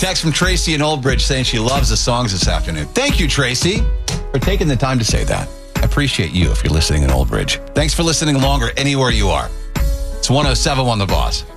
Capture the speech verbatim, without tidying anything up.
text from Tracy in Old Bridge saying she loves the songs this afternoon. Thank you, Tracy, for taking the time to say that. I appreciate you if you're listening in Old Bridge. Thanks for listening longer anywhere you are. It's one oh seven point one The Boss.